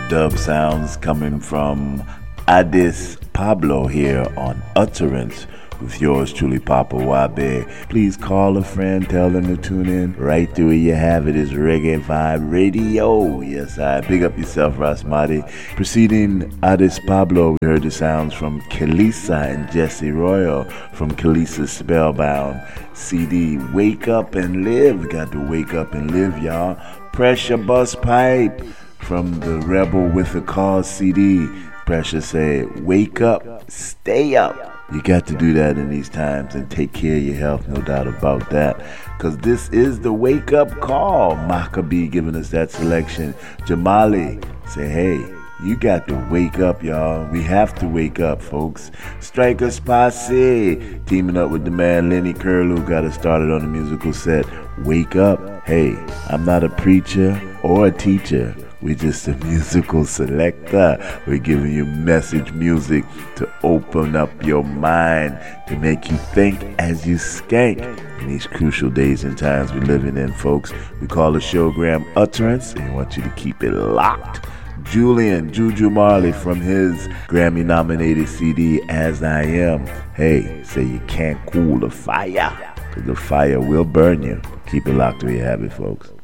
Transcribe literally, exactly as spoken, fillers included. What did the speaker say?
dub sounds coming from Addis Pablo here on Utterance with yours truly, Papa Wabe. Please call a friend, tell them to tune in. Right through where you have it is Reggae Vibe Radio. Yes, I big up yourself, Rasmati. Preceding Addis Pablo, we heard the sounds from Kelisa and Jesse Royal from Kelisa's Spellbound C D. Wake Up and Live. Got to wake up and live, y'all. Pressure Bus Pipe from the Rebel with a Cause C D. Pressure said, wake up, stay up. You got to do that in these times and take care of your health, no doubt about that. Because this is the wake up call. Maccabee giving us that selection. Jamali say, hey, you got to wake up, y'all. We have to wake up, folks. Striker Posse teaming up with the man Lenny Curlew got us started on the musical set. Wake up. Hey, I'm not a preacher or a teacher. We're just a musical selector. We're giving you message music to open up your mind, to make you think as you skank. In these crucial days and times we're living in, folks, we call the showgram Utterance, and we want you to keep it locked. Julian Juju Marley from his Grammy-nominated C D, As I Am. Hey, say you can't cool the fire, because the fire will burn you. Keep it locked where you have it, folks.